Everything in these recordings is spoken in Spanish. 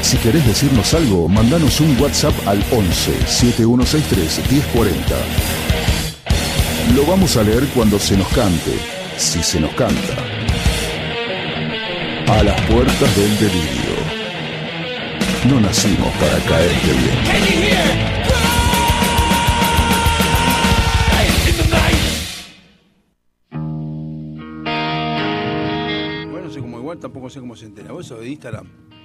Si querés decirnos algo, mandanos un WhatsApp al 11 7163 1040. Lo vamos a leer cuando se nos cante, si se nos canta. A las puertas del delirio. No nacimos para caerte bien. Tampoco sé cómo se entera. ¿Vos sos de Instagram?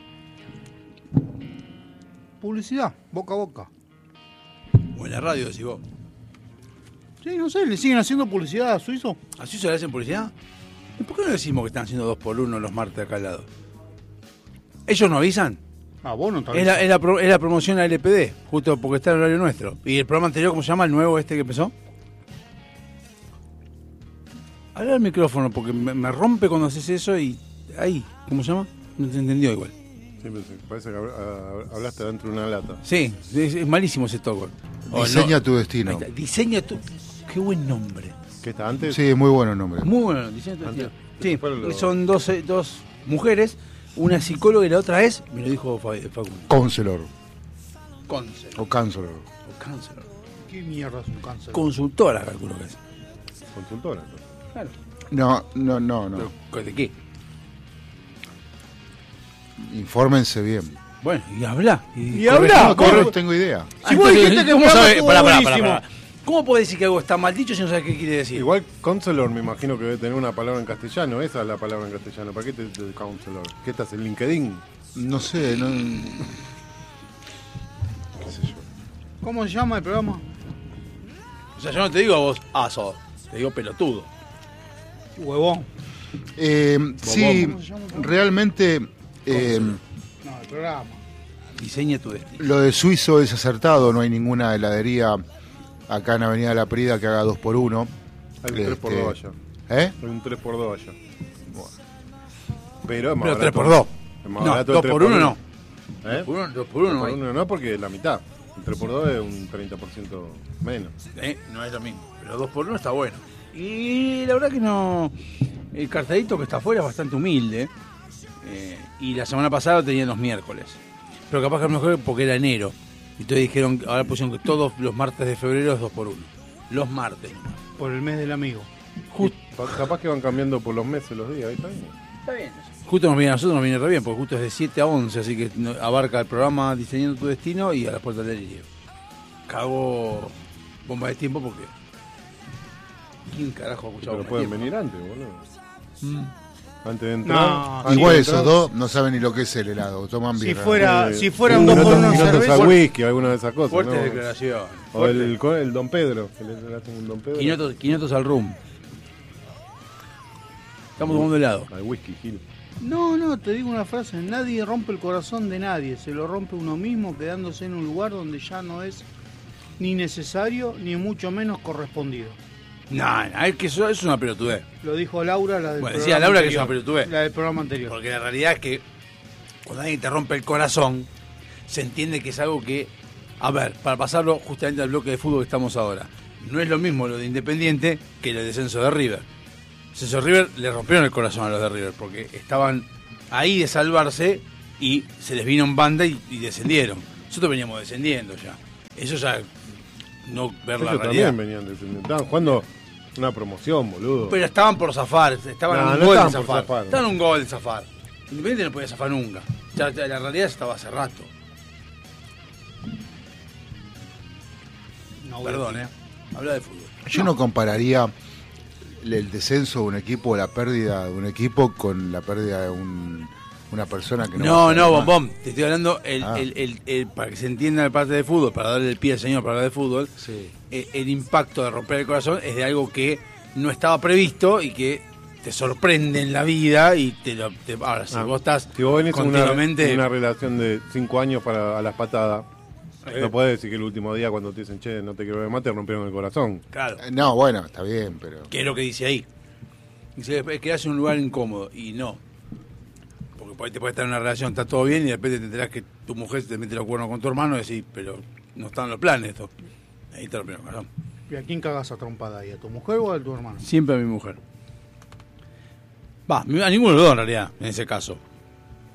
Publicidad, boca a boca. O en la radio, decís vos. Sí, no sé, ¿le siguen haciendo publicidad a Suizo? ¿A Suizo le hacen publicidad? ¿Y por qué no decimos que están haciendo 2x1 los martes acá al lado? ¿Ellos no avisan? Ah, vos no es la promoción a LPD, justo porque está en el horario nuestro. ¿Y el programa anterior, cómo se llama? ¿El nuevo que empezó? Habla al micrófono porque me rompe cuando haces eso y... Ahí, ¿cómo se llama? No te entendió igual. Sí, parece que hablaste dentro de una lata. Sí, es malísimo ese Togol. Diseña tu destino. Diseña tu... Qué buen nombre. ¿Qué está antes? Sí, muy bueno el nombre. Muy bueno, Diseña tu destino. Sí, son dos mujeres, una psicóloga y la otra es, me lo dijo Facundo. Counselor. O counselor. ¿Qué mierda es un cáncer? Consultora, calculo que es. Consultora, entonces. Claro. No. ¿De qué? Infórmense bien. Bueno, y habla. No tengo idea. Si vos dijiste que ¿cómo sabés? Pará. ¿Cómo podés decir que algo está mal dicho si no sabes qué quiere decir? Igual counselor me imagino que debe tener una palabra en castellano. Esa es la palabra en castellano. ¿Para qué te counselor? ¿Qué estás en LinkedIn? No sé, no... ¿Qué sé yo? ¿Cómo se llama el programa? O sea, yo no te digo a vos aso, te digo pelotudo. Huevón. Sí, realmente... No, el programa. Diseña tu destino. Lo de Suizo es acertado, no hay ninguna heladería acá en Avenida La Prida que haga 2x1. Hay un 3x2 allá. ¿Eh? Hay un 3x2 allá. Bueno. Pero es más Pero barato. 3x2. Es más No, barato 2x1 no. 2x1 no. no, porque la mitad. El 3x2 es un 30% menos. No es lo mismo. Pero 2x1 está bueno. Y la verdad que no... El cartelito que está afuera es bastante humilde. Y la semana pasada lo tenían los miércoles. Pero capaz que a lo mejor porque era enero. Y entonces dijeron, ahora pusieron que todos los martes de febrero es 2x1. Los martes. Por el mes del amigo. Capaz que van cambiando por los meses los días, ¿está bien? Está bien. Justo a nosotros nos viene re bien, porque justo es de 7 a 11, así que abarca el programa Diseñando tu Destino y a las puertas del delirio. Cago bomba de tiempo porque... ¿Quién carajo ha escuchado? Pero pueden venir antes, boludo. Antes de entrar. No, igual esos dos no saben ni lo que es el helado, toman birra. Si fuera un 2x1 en cerveza. Whisky, alguna de esas cosas. Fuerte ¿no? declaración. O el Don Pedro, que le hacen un Don Pedro. 500 al rum. Estamos tomando helado. Al whisky, Gil. No, te digo una frase. Nadie rompe el corazón de nadie. Se lo rompe uno mismo quedándose en un lugar donde ya no es ni necesario ni mucho menos correspondido. No, es que eso es una pelotudez. Lo dijo Laura, la del Bueno, programa decía Laura anterior. que es una pelotudez. La del programa anterior. Porque la realidad es que cuando alguien te rompe el corazón, se entiende que es algo que... A ver, para pasarlo justamente al bloque de fútbol que estamos ahora. No es lo mismo lo de Independiente que el descenso de River. El descenso de River le rompieron el corazón a los de River porque estaban ahí de salvarse y se les vino en banda y descendieron. Nosotros veníamos descendiendo ya. Eso ya... No ver la Ellos realidad. también venían descendiendo. Estaban jugando una promoción, boludo. Pero estaban por zafar, estaban a un no gol de estaban por zafar. zafar. Estaban a un gol de zafar. Independiente no podía zafar nunca. Ya, la realidad estaba hace rato. No, Perdón, habla de fútbol. Yo no compararía el descenso de un equipo o la pérdida de un equipo con la pérdida de una persona que no... No, bombón. Te estoy hablando para que se entienda la parte de fútbol, para darle el pie al señor para hablar de fútbol. Sí. El impacto de romper el corazón es de algo que no estaba previsto y que te sorprende en la vida y ahora si vos estás si vos venís continuamente... una relación de 5 años a las patadas, no podés decir que el último día cuando te dicen, che, no te quiero ver más, te rompieron el corazón. Claro. No, bueno, está bien, pero... ¿Qué es lo que dice ahí? Dice, quedás en un lugar incómodo. Y no. Porque por ahí te puede estar en una relación, está todo bien, y de repente te enterás que tu mujer se te mete los cuernos con tu hermano y decís, pero no están los planes esto. Ahí te rompieron el corazón. ¿Y a quién cagas a trompada ahí? ¿A tu mujer o a tu hermano? Siempre a mi mujer. Va, a ninguno de los dos en realidad, en ese caso.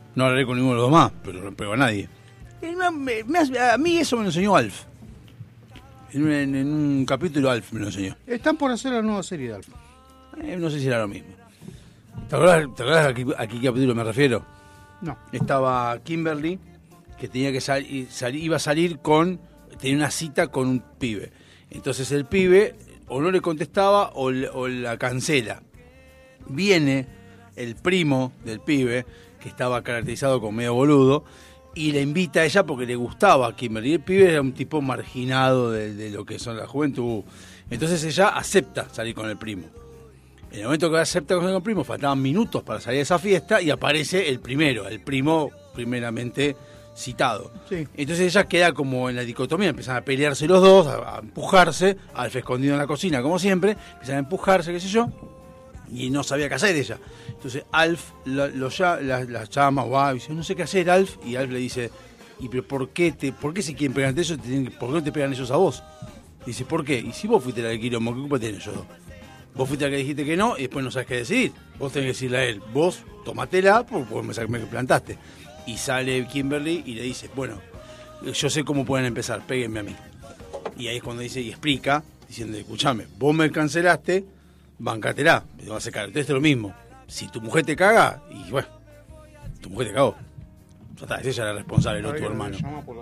No hablaré con ninguno de los demás, pero no pego a nadie. A mí eso me lo enseñó Alf. En un capítulo Alf me lo enseñó. Están por hacer la nueva serie de Alf. No sé si era lo mismo. ¿Te acordás a qué capítulo me refiero? No. Estaba Kimberly, que tenía que iba a salir tenía una cita con un pibe. Entonces el pibe o no le contestaba o la cancela. Viene el primo del pibe, que estaba caracterizado como medio boludo, y le invita a ella porque le gustaba a Kimberly. El pibe era un tipo marginado de lo que son la juventud. Entonces ella acepta salir con el primo. En el momento que acepta con el primo, faltaban minutos para salir a esa fiesta y aparece el primo primeramente citado. Sí. Entonces ella queda como en la dicotomía, empiezan a pelearse los dos, a empujarse, Alf escondido en la cocina como siempre, empiezan a empujarse, qué sé yo, y no sabía qué hacer ella. Entonces Alf la llama, y dice, no sé qué hacer, Alf, y Alf le dice, pero ¿por qué si quieren pegarte eso, por qué no te pegan ellos a vos? Dice, ¿por qué? Y si vos fuiste la del quilombo, ¿qué culpa tenés ellos dos? Vos fuiste la que dijiste que no y después no sabes qué decidir. Vos tenés que decirle a él, vos tomatela porque me plantaste. Y sale Kimberly y le dice, bueno, yo sé cómo pueden empezar, péguenme a mí. Y ahí es cuando dice y explica, diciendo, escuchame, vos me cancelaste, bancatela, te vas a secar. Entonces es lo mismo. Si tu mujer te caga, y bueno, tu mujer te cagó. Ya está, es ella la responsable, no tu hermano.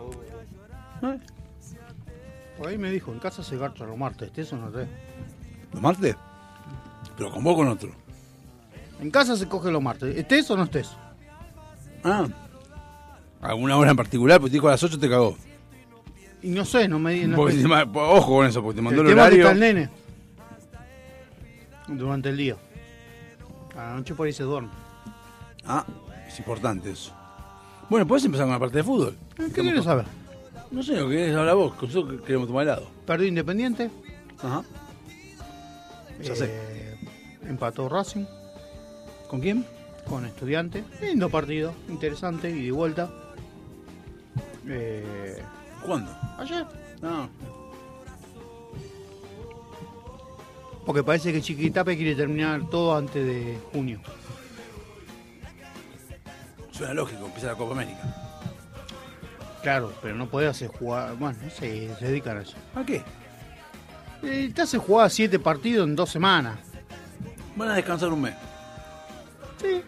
Por ahí me dijo, en casa se garcha los martes, ¿estés o no estés? ¿Los martes? Pero con vos o con otro. En casa se coge los martes, ¿estés o no estés? ¿Alguna hora en particular? Porque te dijo a las 8 te cagó. Y no sé, no me di. Ojo con eso, porque te mandó el tema horario. Que está el nene durante el día. A la noche por ahí se duerme. Es importante eso. Bueno, ¿podés empezar con la parte de fútbol? ¿Qué querés saber? No sé, ¿lo querés hablar vos? Con nosotros queremos tomar helado. Perdió Independiente. Ajá. Ya sé. Empató Racing. ¿Con quién? Con Estudiante. Lindo partido, interesante, y de vuelta. ¿Cuándo? Ayer. No. Porque parece que Chiquitape quiere terminar todo antes de junio. Suena lógico, empieza la Copa América. Claro, pero no podés hacer jugar. Bueno, no sé, se dedican a eso. ¿A qué? Te hace jugar 7 partidos en 2 semanas. Van a descansar un mes. Sí.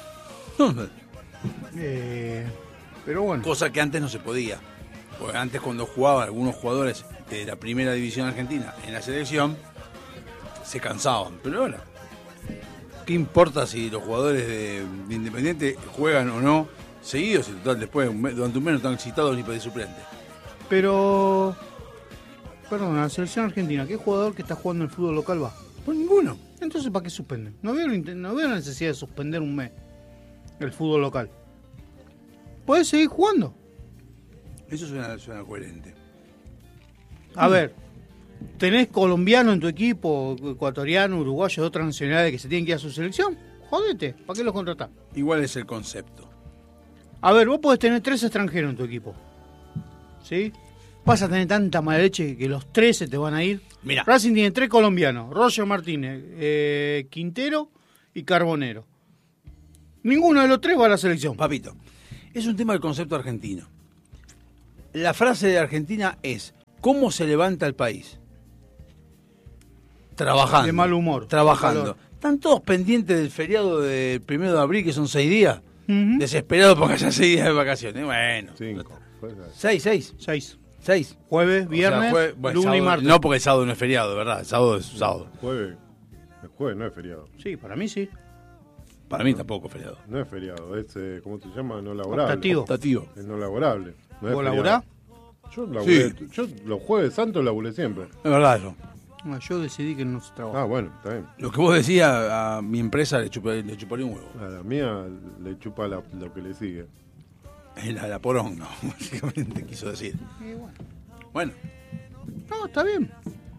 Pero bueno. Cosa que antes no se podía. Porque antes cuando jugaban algunos jugadores de la primera división argentina en la selección, se cansaban. Pero ahora, ¿qué importa si los jugadores de Independiente juegan o no seguidos? Y total, después durante un mes no están citados ni para de suplente. Pero... Perdón, la selección argentina, ¿qué jugador que está jugando en el fútbol local va? Pues ninguno. Entonces, ¿para qué suspenden? No veo la necesidad de suspender un mes el fútbol local. Podés seguir jugando. Eso suena coherente. A ver, tenés colombiano en tu equipo, ecuatoriano, uruguayo, de otras nacionalidades que se tienen que ir a su selección. Jodete, ¿para qué los contratás? Igual es el concepto. A ver, vos podés tener 3 extranjeros en tu equipo. ¿Sí? Vas a tener tanta mala leche que los 3 se te van a ir. Mirá. Racing tiene 3 colombianos: Roger Martínez, Quintero y Carbonero. Ninguno de los 3 va a la selección. Papito, es un tema del concepto argentino. La frase de Argentina es: ¿cómo se levanta el país? Trabajando. De mal humor. Trabajando. Calor. Están todos pendientes del feriado del 1 de abril, que son 6 días. Uh-huh. Desesperados porque haya 6 días de vacaciones. Bueno. 5. 6. 6. Jueves, viernes, lunes sábado, y martes. No, porque el sábado no es feriado, ¿verdad? El sábado es sábado. El jueves no es feriado. Sí, para mí sí. Para mí tampoco es feriado. No es feriado, es, ¿cómo se llama? No laborable. Optativo. Es no laborable. No es ¿Vos feriado. laburás? Yo laburé, Sí. yo los jueves santos laburé siempre. Es verdad eso. No, yo decidí que no se trabaja. Ah, bueno, está bien. Lo que vos decías, a mi empresa le chuparía un huevo. A la mía le chupa lo que le sigue. La poronga, básicamente quiso decir. Y bueno. Bueno, No, está bien.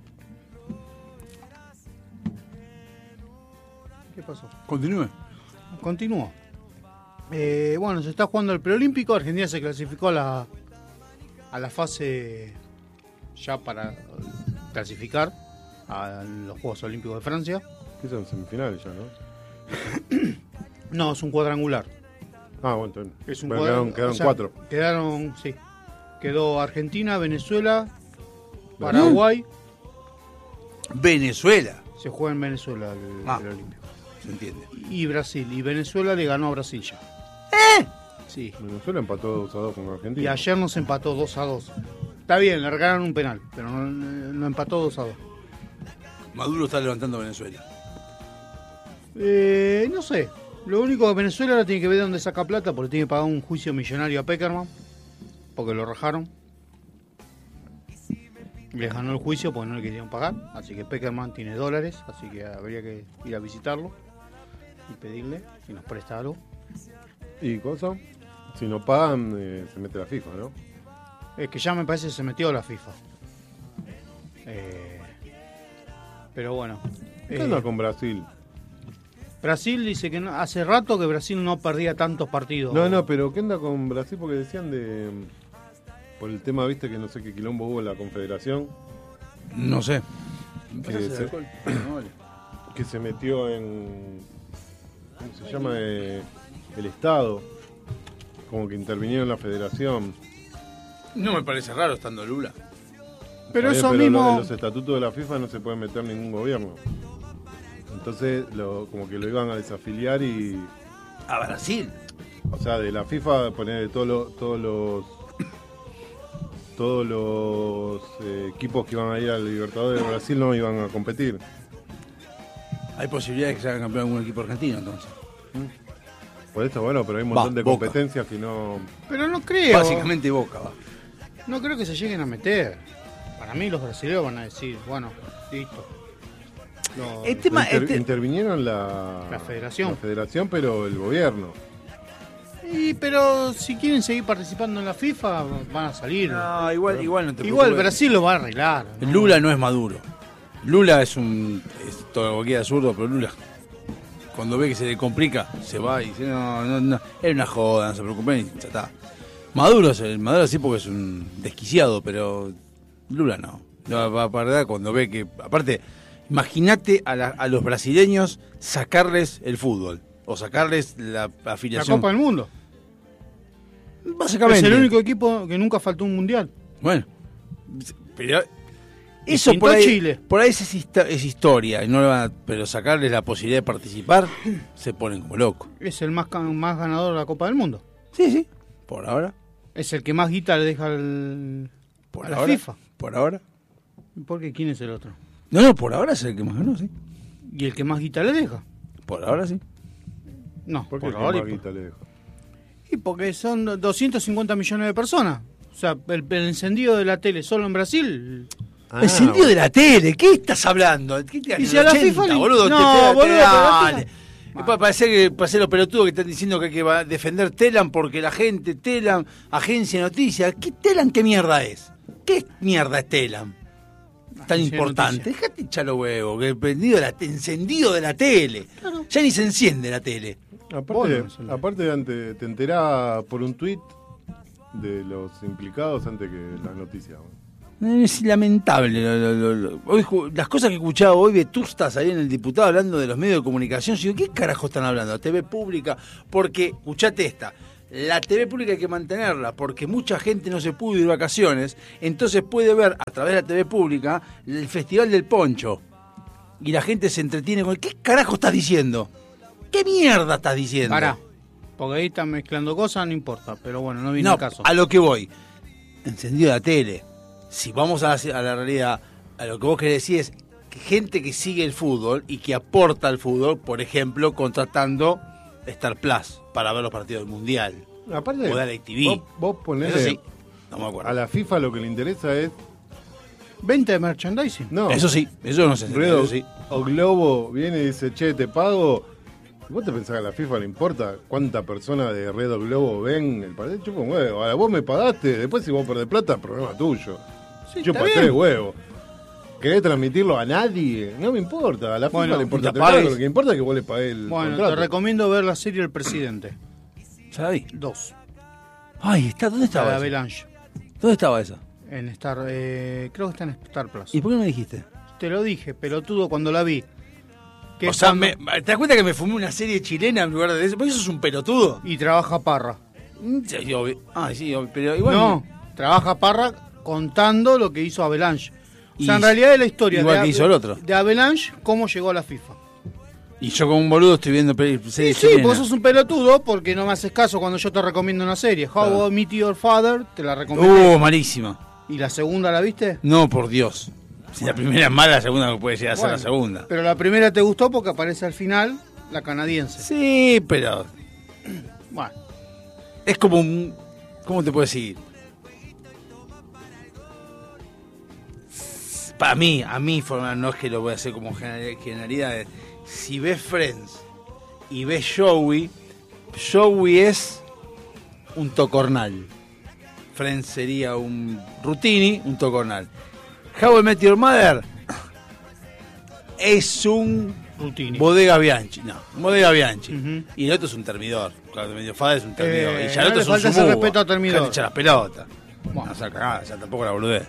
¿Qué pasó? continúe. Continúo. Bueno, se está jugando el preolímpico. Argentina se clasificó a la fase ya para clasificar a los Juegos Olímpicos de Francia. Que son semifinales ya, ¿no? No, es un cuadrangular. Ah, bueno, entonces. Es un Pero cuadro- quedaron o sea, 4. Sí. Quedó Argentina, Venezuela, Paraguay. Venezuela. Se juega en Venezuela el Olímpico. Se entiende. Y Brasil. Y Venezuela le ganó a Brasil ya. Sí. Venezuela empató 2-2 con Argentina. Y ayer nos empató 2-2. Está bien, le regalaron un penal, pero no empató 2-2. Maduro está levantando a Venezuela. No sé. Lo único que Venezuela ahora tiene que ver de dónde saca plata, porque tiene que pagar un juicio millonario a Peckerman, porque lo rajaron. Les ganó el juicio porque no le querían pagar, así que Peckerman tiene dólares, así que habría que ir a visitarlo y pedirle si nos presta algo. ¿Y cosa? Si no pagan, se mete la FIFA, ¿no? Es que ya me parece que se metió la FIFA. Pero bueno. ¿Qué onda con Brasil? Brasil dice que hace rato que Brasil no perdía tantos partidos. No, pero ¿qué onda con Brasil? Porque decían por el tema, viste, que no sé qué quilombo hubo en la Confederación. No sé. Que se metió en... ¿Cómo se llama? El Estado. Como que intervinieron en la Federación. No me parece raro estando Lula. Pero eso pero mismo... en los estatutos de la FIFA no se puede meter ningún gobierno. Entonces, como que lo iban a desafiliar y... A Brasil. O sea, de la FIFA poner todos los equipos que iban a ir al Libertadores de Brasil no iban a competir. Hay posibilidades de que se haga campeón algún equipo argentino, entonces. Por eso, bueno, pero hay un montón de Boca. competencias que no... Pero no creo. Básicamente Boca va. No creo que se lleguen a meter. Para mí los brasileños van a decir, bueno, listo. El tema, Intervinieron la Federación. La federación, pero el gobierno. Pero si quieren seguir participando en la FIFA, van a salir. No, igual no te Igual preocupes. Brasil lo va a arreglar, ¿no? Lula no es Maduro. Lula es todo lo que queda zurdo, pero Lula, cuando ve que se le complica, se va y dice, no, es una joda, no se preocupen, y ya está. Maduro sí porque es un desquiciado, pero Lula no. Va a perder cuando ve que, aparte, imagínate a los brasileños sacarles el fútbol, o sacarles la La afiliación. Copa del Mundo. Básicamente. Es el único equipo que nunca faltó un mundial. Bueno, pero Y eso pintó por ahí, Chile. por ahí es historia, y no le van a- pero sacarles la posibilidad de participar, se ponen como locos. Es el más ganador de la Copa del Mundo. Sí, por ahora. Es el que más guita le deja a la ahora, FIFA. Por ahora. Porque ¿quién es el otro? No, por ahora es el que más ganó, sí. ¿Y el que más guita le deja? Por ahora sí. No, ¿Por qué por ahora. Maguita le deja? Y porque son 250 millones de personas. O sea, el encendido de la tele solo en Brasil. El sentido de la tele, ¿qué estás hablando? ¿Qué te Y si a la FIFA le- boludo? No, boludo, pero la dale. FIFA- Parece los pelotudos que están diciendo que hay que defender Telam porque la gente, Telam, agencia de noticias. ¿Qué Telam qué mierda es? ¿Qué mierda es Telam? Tan Agencia de importante. noticias. Déjate echar los huevos, que el encendido de la tele. Ya ni se enciende la tele. Aparte te enterás por un tuit de los implicados antes que las noticias. Es lamentable. Hoy, las cosas que escuchaba hoy, Vetustas ahí en el diputado hablando de los medios de comunicación. Yo digo, ¿qué carajo están hablando? TV pública. Porque, escuchate esta, la TV pública hay que mantenerla porque mucha gente no se pudo ir de vacaciones. Entonces puede ver a través de la TV pública el Festival del Poncho. Y la gente se entretiene con, ¿qué carajo estás diciendo? ¿Qué mierda estás diciendo? Pará. Porque ahí están mezclando cosas, no importa. Pero bueno, no viene No, el caso. a lo que voy. Encendido la tele. Si vamos a la realidad, a lo que vos querés decir es que gente que sigue el fútbol y que aporta al fútbol, por ejemplo, contratando Star Plus para ver los partidos del Mundial. Aparte, O de TV. vos ponele, Eso sí, no me acuerdo. a la FIFA lo que le interesa es... Venta de merchandising. No, Eso sí, eso no se entiende, Redo eso sí. o Globo viene y dice, che, te pago. ¿Vos te pensás que a la FIFA le importa cuántas personas de Red o Globo ven el partido? Chupa un huevo. Ahora vos me pagaste, después si vos perdés plata, problema tuyo. Sí, Chupa está bien. tres huevos. ¿Querés transmitirlo a nadie? No me importa. A la FIFA Bueno, le importa te tres huevos, pagues. lo que importa es que vos le pagués el Bueno, contrato. te recomiendo ver la serie El Presidente. ¿Ya la vi? 2. Ay, ¿dónde La estaba de esa? Avalanche. ¿Dónde estaba esa? En Star, creo que está en Star Plus. ¿Y por qué no me dijiste? Te lo dije, pelotudo, cuando la vi. Que O sea, cuando- ¿te das cuenta que me fumé una serie chilena en lugar de eso? Porque eso es un pelotudo. Y trabaja Parra. Sí, obvio. Sí, obvio, pero igual. No, trabaja Parra contando lo que hizo Avalanche. O sea, Y- en realidad es la historia igual de, que hizo el otro. de Avalanche, cómo llegó a la FIFA. Y yo como un boludo estoy viendo series Sí, chilenas. vos sos un pelotudo porque no me haces caso cuando yo te recomiendo una serie. How I Met Your Father, te la recomiendo. Malísima. ¿Y la segunda la viste? No, por Dios. Si la primera es mala, la segunda puede llegar a ser Bueno, la segunda. Pero la primera te gustó porque aparece al final la canadiense. Sí, pero Bueno, es como un... ¿Cómo te puedo decir? Para mí, no es que lo voy a hacer como generalidad. Si ves Friends y ves Joey es un tocornal. Friends sería un Rutini, un tocornal. How I Met Your Mother es un Rutini. Bodega Bianchi. No, Bodega Bianchi. Ujú. Y el otro es un termidor. Claro, medio Fada es un termidor. Y ya no el otro le es un falta ese sububa. respeto a termidor. Dejate echar las pelotas. Bueno. No, o sea, cagada, ya tampoco la boludez.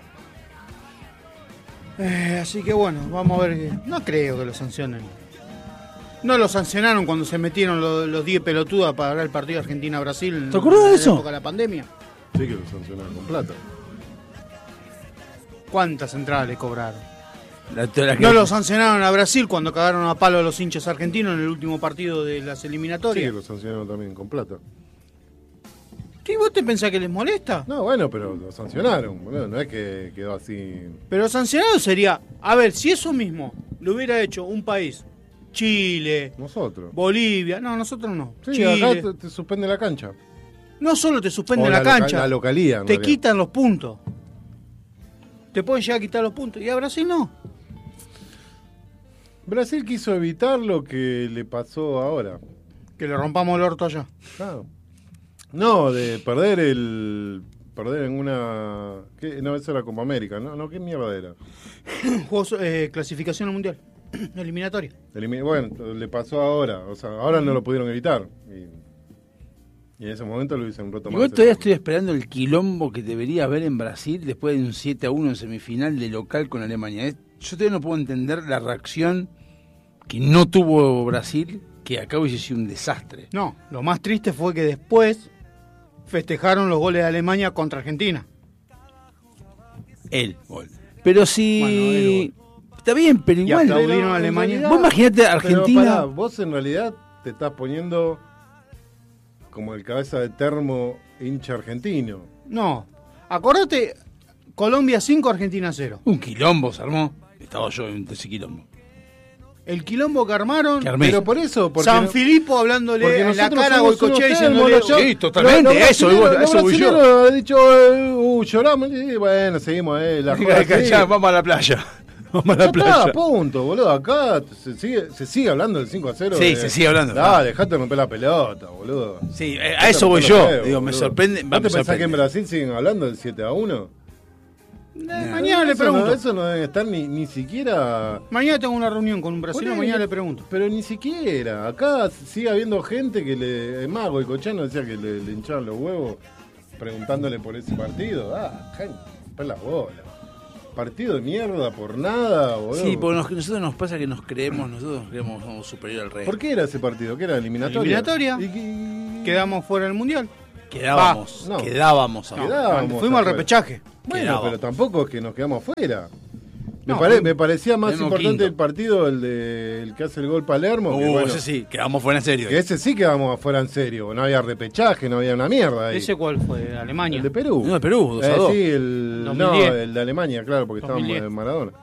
Así que bueno, vamos a ver. No creo que lo sancionen. No lo sancionaron cuando se metieron los 10 pelotudas para ver el partido Argentina-Brasil. ¿Te acordás de en eso? la época de la pandemia. Sí que lo sancionaron con plata. ¿Cuántas entradas le cobraron? La que- No lo sancionaron a Brasil cuando cagaron a palo a los hinchas argentinos en el último partido de las Sí que eliminatorias. lo sancionaron también con plata. ¿Qué vos te pensás que les molesta? No, bueno, pero lo sancionaron, boludo. No es que quedó así. Pero sancionado sería, a ver, si eso mismo lo hubiera hecho un país, Chile, Nosotros. Bolivia, no, nosotros no. Sí, Chile, acá te suspende la cancha. no solo te suspenden O la loca- cancha, la localía, en te realidad. quitan los puntos. Te pueden llegar a quitar los puntos. Y a Brasil no. Brasil quiso evitar lo que le pasó ahora. Que le rompamos el orto allá. Claro. No, de perder en una... ¿qué? No, eso era Copa América, ¿no? No, ¿qué mierda era? Juegos, clasificación al mundial. Eliminatoria. Bueno, le pasó ahora. O sea, ahora no lo pudieron evitar. Y en ese momento lo hubiesen roto más. Igual todavía estoy esperando el quilombo que debería haber en Brasil después de un 7-1 en semifinal de local con Alemania. Yo todavía no puedo entender la reacción que no tuvo Brasil, que acá hubiese sido un desastre. No, lo más triste fue que después festejaron los goles de Alemania contra Argentina. El gol. Pero si... Bueno, el está bien, pero Y igual... aplaudieron pero- a Alemania. Vos imaginate Pero Argentina... pará, vos en realidad te estás poniendo como el cabeza de termo hincha argentino. No, acordate, Colombia 5, Argentina 0. Un quilombo se armó. Estaba yo en ese quilombo. El quilombo que armaron, Que armé. Pero por eso, porque San no- Filipo porque hablándole en la nosotros cara a somos Goicoechea unos diciéndole... termos, los- Sí, totalmente, los eso brasileros- voy yo. Los brasileños han dicho, lloramos, y bueno, seguimos, la joda sigue. Ya, vamos a la playa. Vamos a Ya la playa. está, punto, boludo. Acá se sigue hablando del 5-0. Sí, se sigue hablando. Dejate de romper la pelota, boludo. Sí, a eso voy yo. Digo, me sorprende. ¿Vos te me pensás que en sorprende. Brasil siguen hablando del 7-1? Mañana le Eso pregunto. No, eso no debe estar ni siquiera. Mañana tengo una reunión con un brasileño, Ponele, mañana le pregunto. Pero ni siquiera. Acá sigue habiendo gente que le. Es más, Goicoechea decía que le hinchaban los huevos preguntándole por ese partido. Gente, romper las bolas. Partido de mierda por nada, boludo. Sí, porque nosotros nos pasa que nosotros nos creemos somos superior al resto. ¿Por qué era ese partido? ¿Qué era? ¿Eliminatoria? Eliminatoria. ¿Y Quedamos fuera del mundial. Quedábamos, Va, no. quedábamos. No, Quedábamos fuimos al afuera. repechaje. Bueno, Quedábamos. pero tampoco es que nos quedamos afuera. No, Me parecía más quedamos importante quinto. el partido, el que hace el gol Palermo. Que, bueno, Ese sí, quedamos fuera en serio. que ese sí quedamos afuera en serio. No había repechaje, no había una mierda ahí. ¿Ese cuál fue? ¿Alemania? El de Perú. No, de Perú, 2-2. Sí, el 2010. el de Alemania, claro, porque estábamos 2010. en Maradona.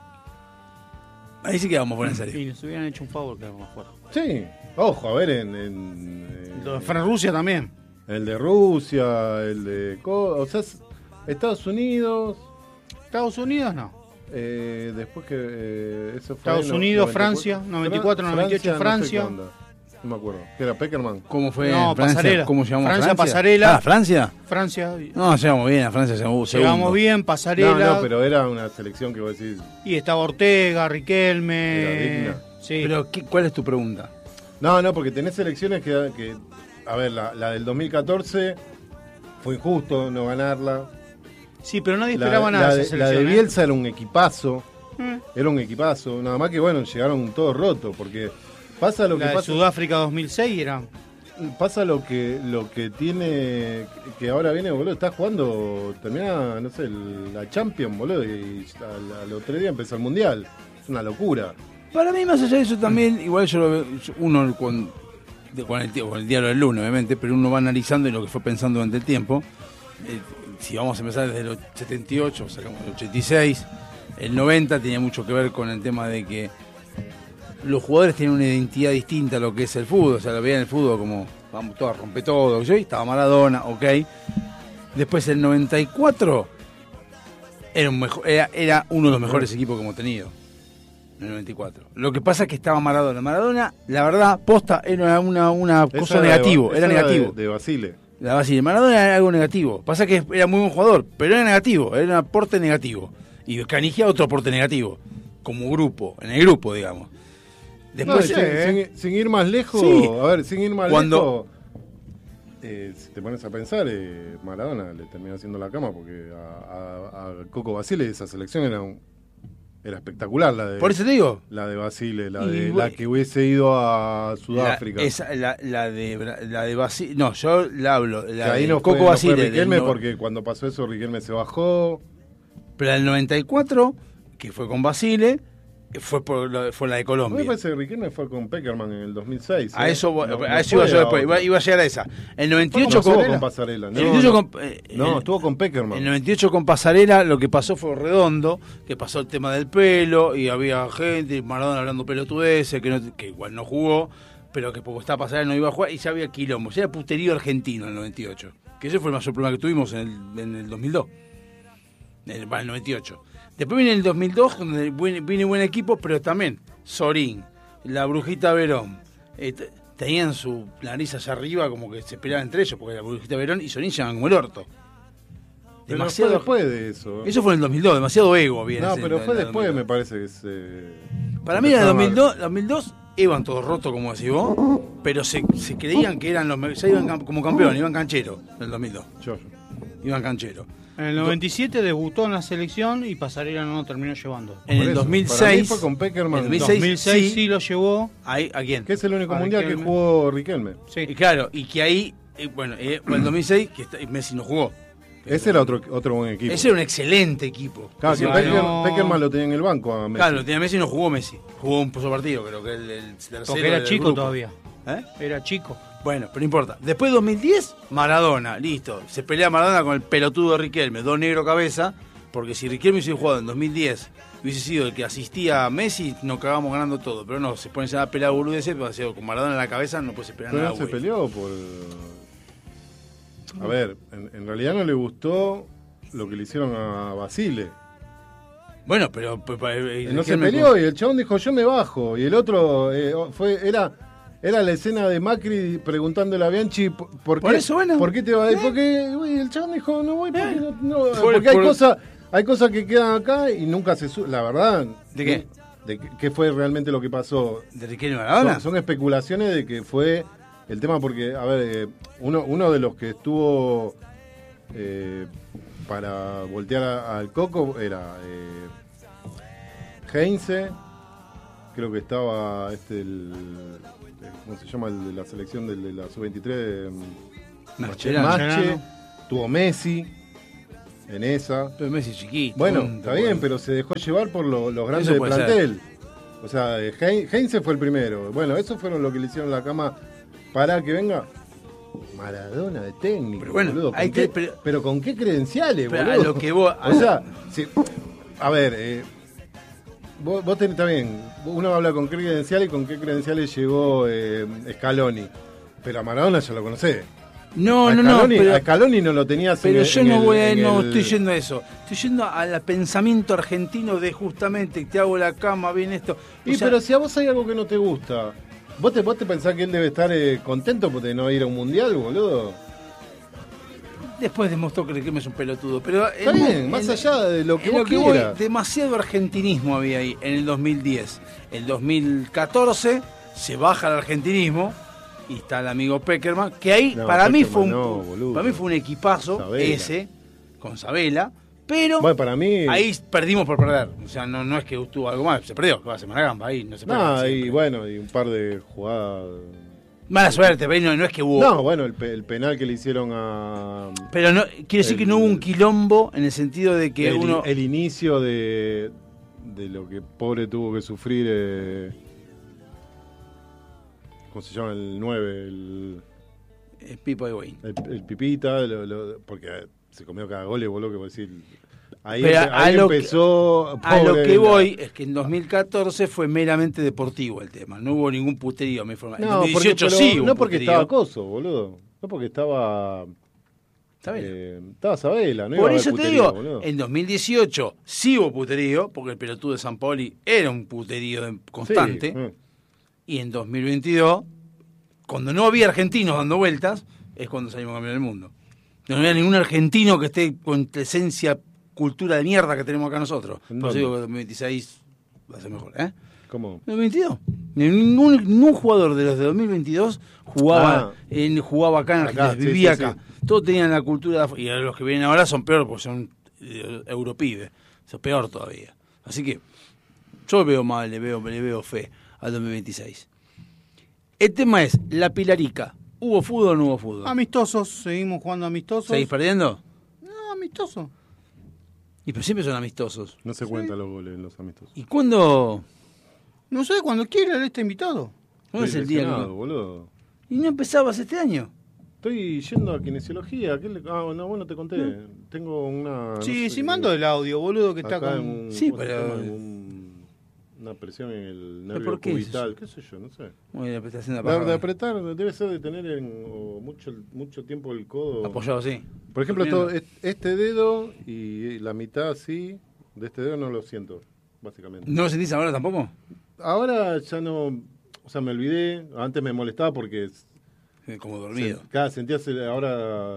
Ahí sí quedamos fuera en serio. Y nos hubieran hecho un favor, quedamos afuera. Sí, ojo, a ver, Lo de Francia también. el de Rusia, el de... O sea, Estados Unidos... Estados Unidos no. Después que eso fue Estados Unidos, Francia, 94, 98 Francia. No sé qué onda. No me acuerdo. ¿Qué era Peckerman? ¿Cómo fue No, en Francia? Pasarela. ¿Cómo llegamos Francia, a Francia? Pasarela. ¿Francia? Francia. No, llegamos bien, a Francia segundo. Llegamos bien, Pasarela. No, pero era una selección que vos decís... Y estaba Ortega, Riquelme. Era digna. Sí. Pero, ¿cuál es tu pregunta? No, porque tenés selecciones que a ver, la del 2014 fue injusto no ganarla. Sí, pero nadie esperaba nada la de esa de selección. Bielsa era un equipazo. ¿Eh? Era un equipazo. Nada más que, bueno, llegaron todos rotos porque Pasa lo que La de pasa. Sudáfrica 2006 era... Pasa lo que tiene, que ahora viene, boludo, estás jugando, termina, no sé, la Champions, boludo, y al otro día empieza el Mundial. Es una locura. Para mí, más allá de eso también, igual yo lo veo, uno con el diario del lunes, obviamente, pero uno va analizando y lo que fue pensando durante el tiempo. Si vamos a empezar desde el 78, sacamos el 86, el 90 tenía mucho que ver con el tema de que los jugadores tienen una identidad distinta a lo que es el fútbol, o sea, lo veían el fútbol como, vamos todos a romper todo, y estaba Maradona, ok. Después el 94 era uno de los mejores equipos que hemos tenido, en el 94. Lo que pasa es que estaba Maradona. Maradona, la verdad, posta, era una cosa negativo, era negativo. De Basile. La Basile. Maradona era algo negativo. Pasa que era muy buen jugador, pero era negativo, era un aporte negativo. Y Canigia otro aporte negativo, como grupo, en el grupo, digamos. Después, sin ir más lejos, sí. A ver, sin ir más Cuando- lejos, si te pones a pensar, Maradona le terminó haciendo la cama porque a Coco Basile esa selección era espectacular, por eso te digo, la de Basile, Y la que hubiese ido a Sudáfrica. la de Basile, no, yo la hablo, Que la ahí de no Coco fue Basile, Riquelme del no- porque cuando pasó eso Riquelme se bajó. pero el 94, que fue con Basile, fue la de A Colombia. mí me parece que Riquelme fue con Peckerman en el 2006. A eso, No a eso fue iba yo después, otra. iba a llegar a esa. El 98 No, con, con Pasarela. el 98 con, estuvo con Peckerman. el 98 con Pasarela, lo que pasó fue redondo, que pasó el tema del pelo, y había gente, y Maradona hablando pelotudeces, que igual no jugó, pero que poco estaba Pasarela no iba a jugar, y ya había quilombo, ya era puterío argentino en el 98, que ese fue el mayor problema que tuvimos en el 2002, en el 98. Después viene el 2002, donde viene buen equipo, pero también Sorín, la Brujita Verón, tenían su nariz allá arriba, como que se peleaban entre ellos, porque la Brujita Verón y Sorín llegaban como el orto. Pero fue después de eso. Eso fue en el 2002, demasiado ego había. No, ese- pero fue en el después, 2002. me parece que se... Para mí en el 2002 iban todos rotos, como decís vos, pero se creían que eran ya iban como campeón, iban canchero en el 2002. Iban canchero. En el 97 debutó en la selección y Pasarela no lo terminó llevando. En el Para mí 2006 fue con Peckerman. en En 2006 2006 sí lo llevó. ¿A quién? Que es el único A mundial que Riquelme. jugó Riquelme. Sí. Y claro, y que ahí, en el 2006, Messi no jugó. Ese era otro buen equipo. Ese era un excelente equipo. Claro, que Ganó- Peckerman lo tenía en el banco a Messi. Claro, tenía Messi y no jugó Messi. Jugó un solo partido, creo que el tercero. Porque era del chico grupo. todavía. ¿Eh? Era chico. Bueno, pero no importa. Después de 2010, Maradona, listo. Se pelea Maradona con el pelotudo de Riquelme, dos negros cabeza, porque si Riquelme hubiese jugado en 2010, hubiese sido el que asistía a Messi, nos cagamos ganando todo. Pero no, se ponen a pelear boludeces, pero ha sido con Maradona en la cabeza no puede esperar Pero nada. no se güey. peleó por... A ver, en realidad no le gustó lo que le hicieron a Basile. Bueno, pero No se peleó y el chabón dijo yo me bajo. Y el otro era la escena de Macri preguntándole a Bianchi por Por qué, eso, bueno. ¿por qué te vas? Porque güey, el chabón dijo no voy porque Por- porque por- hay cosas que quedan acá y nunca la verdad. ¿De qué? De qué fue realmente lo que pasó. ¿De Riquelme y Maradona? Son especulaciones de que fue el tema porque, a ver, uno de los que estuvo para voltear al Coco era Heinze, creo que estaba ¿cómo se llama? El de la selección de la sub-23, Mascherano. Mache, tuvo Messi en esa. Pero Messi chiquito. Bueno, tonto, está bien, bueno. pero se dejó llevar por los grandes Eso de puede ser. plantel. O sea, Heinze fue el primero. Bueno, eso fueron lo que le hicieron la cama para que venga Maradona de técnico. Pero bueno, boludo. hay pero ¿con qué credenciales, Pero boludo? a lo que vos- O sea, a ver, vos tenés también, uno habla con qué credenciales y con qué credenciales llegó Scaloni. Pero a Maradona ya lo conocés. No, a no, no. Scaloni, Pero, a Scaloni no lo tenías pero en yo en no el- voy a, en no el- estoy yendo a eso. Estoy yendo al pensamiento argentino de justamente te hago la cama, bien esto. O Y sea, pero si a vos hay algo que no te gusta, ¿vos te pensás que él debe estar contento de no ir a un mundial, boludo? después demostró que Riquelme es un pelotudo. Pero Está bien, más allá de lo que vos quieras. demasiado argentinismo había ahí en el 2010. El 2014 se baja el argentinismo y está el amigo Peckerman, que ahí No, para mí Peckerman fue no, boludo. para mí fue un equipazo Sabela. ese con Sabela, Pero Bueno, para mí... ahí perdimos por perder. O sea, no es que tuvo algo más, se perdió, que va a ser Maragamba, ahí no se perdió. No, y siempre. bueno, y un par de jugadas... Mala suerte, pero no es que hubo. No, bueno, el penal que le hicieron a... Pero no, quiere decir que no hubo un quilombo en el sentido de que uno. El inicio de lo que pobre tuvo que sufrir... ¿cómo se llama? El 9, El Pipo de Wayne. el Pipita, porque se comió cada gol y voló que vos decís... Ahí, Pero ahí empezó... A lo pobre que la- voy es que en 2014 fue meramente deportivo el tema. No hubo ningún puterío, me informa. En No, 2018 pero sí hubo no un porque puterío. estaba Coso, boludo. No porque estaba... ¿Sabes? Estaba Sabela, ¿no? Por iba a eso haber te puterío, digo, boludo. en 2018 sí hubo puterío, porque el pelotudo de San Paoli era un puterío constante. Sí, Y en 2022, cuando no había argentinos dando vueltas, es cuando salimos campeones del mundo. No había ningún argentino que esté con la esencia, cultura de mierda que tenemos acá nosotros. ¿En Por eso dónde? digo que 2026 va a ser mejor, ¿eh? ¿Cómo? 2022. Ningún jugador de los de 2022 jugaba acá en Argentina, Acá, sí, vivía sí, acá. sí. Todos tenían la cultura de y los que vienen ahora son peor porque son europibes. Eso es peor todavía. Así que yo veo mal, le veo fe al 2026. El tema es, la Pilarica. ¿Hubo fútbol o no hubo fútbol? Amistosos, seguimos jugando amistosos. ¿Seguís perdiendo? No, amistosos. Y pero siempre son amistosos. No se cuentan los goles en los amistosos. ¿Y cuándo? No sé, cuando quiera él está invitado. ¿Cuándo es el día? Lesionado, boludo. ¿Y no empezabas este año? Estoy yendo a kinesiología. No, bueno, te conté. Tengo una... no Sí, sé, sí, mando el audio, boludo, que está acá con... en un- Sí, ¿cómo se pero- llama? Una presión en el ¿Pero nervio por qué es cubital. ¿Qué sé yo? No sé. Muy bien, estás haciendo De apretar, debe ser de tener mucho tiempo el codo. apoyado, sí. Por ejemplo, Durmiendo. este dedo y la mitad así, de este dedo no lo siento, básicamente. ¿No lo sentís ahora tampoco? Ahora ya no, o sea, me olvidé, antes me molestaba porque Como dormido. sentías ahora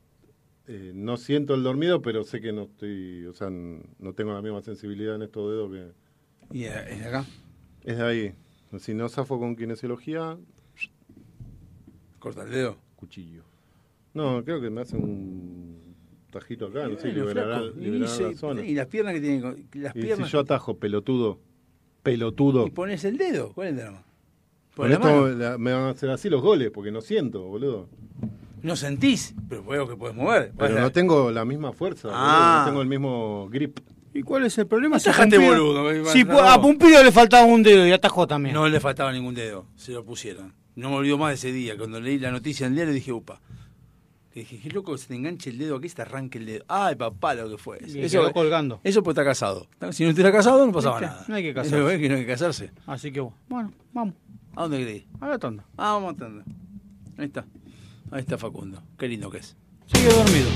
no siento el dormido, pero sé que no estoy, o sea, no tengo la misma sensibilidad en estos dedos que ¿Y es de acá? es de ahí. Si no zafo con kinesiología, Corta el dedo. cuchillo. No, creo que me hacen un tajito acá, no sé, Bueno, liberará flaco. la zona. Y las piernas que tienen. Las Y piernas. si yo atajo, pelotudo. Y pones el dedo. ¿Cuál es el drama? Con Pon la esto mano. me van a hacer así los goles, porque no siento, boludo. No sentís, pero veo que puedes mover. Pero no tengo la misma fuerza, Ah. boludo, no tengo el mismo grip. ¿Y cuál es el problema? No dejate Pumpido- boludo, Si no. a Pumpido le faltaba un dedo y atajó también. No le faltaba ningún dedo. Se lo pusieron. No me olvido más de ese día. Cuando leí la noticia en el diario dije, upa. Que dije, qué loco que se te enganche el dedo aquí, se te arranque el dedo. Ay, papá, lo que fue. Y quedó colgando. Eso pues está casado. Si no estuviera casado, no pasaba ¿Viste? nada. No hay que casarse. Eso es que no hay que casarse. Así que bueno, vamos. ¿A dónde querés ir? A la tanda. Ah, vamos a tanda. Ahí está. Ahí está Facundo. Qué lindo que es. Sigue dormido.